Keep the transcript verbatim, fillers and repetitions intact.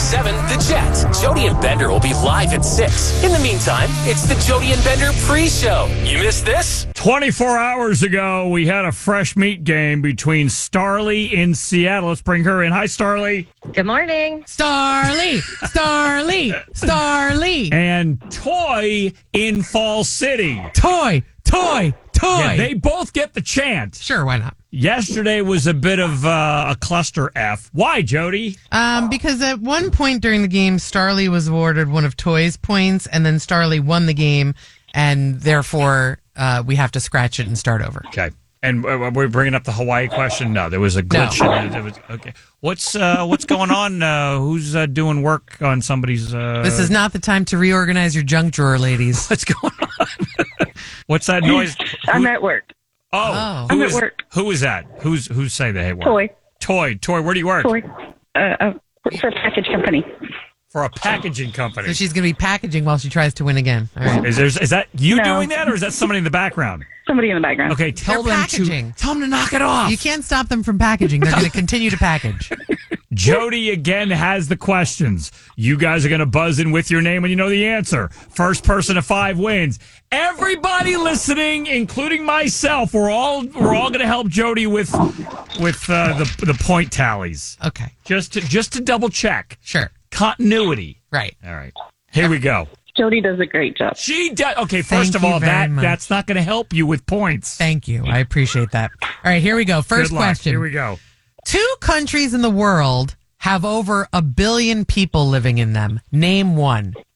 seven, The Jet. Jody and Bender will be live at six. In the meantime, it's the Jody and Bender pre-show. You missed this? twenty-four hours ago, we had a fresh meat game between Starly in Seattle. Let's bring her in. Hi, Starly. Good morning. Starly, Starly, Starly. And Toy in Fall City. Toy, toy, toy. Yeah, they both get the chant. Sure, why not? Yesterday was a bit of uh, a cluster F. Why, Jody? Um, because at one point during the game, Starly was awarded one of Toy's points, and then Starly won the game, and therefore uh, we have to scratch it and start over. Okay. And uh, we're bringing up the Hawaii question? No, there was a glitch. No. In it. It was, okay. What's uh, what's going on? Uh, who's uh, doing work on somebody's... Uh, This is not the time to reorganize your junk drawer, ladies. What's going on? What's that noise? I'm Who- at work. Oh, Oh. who I'm at is- work. Who is that? Who's who's saying that? Hey, work? Toy. Toy. Toy. Where do you work? Toy. Uh, uh, for a package company. For a packaging company. So she's going to be packaging while she tries to win again. All right. Is, there, is that you No. doing that, or is that somebody in the background? Somebody in the background. Okay, tell They're them packaging. to tell them to knock it off. You can't stop them from packaging. They're going to continue to package. Jody again has the questions. You guys are going to buzz in with your name when you know the answer. First person to five wins. Everybody listening, including myself, we're all we're all going to help Jody with with uh, the the point tallies. Okay. Just to just to double check Sure. continuity. Right. All right, here we go. Jody does a great job. She does. Okay, Thank first of you all, very that much. that's not going to help you with points. Thank you. I appreciate that. All right, here we go. First Good luck. question. Here we go. Two countries in the world have over a billion people living in them. Name one.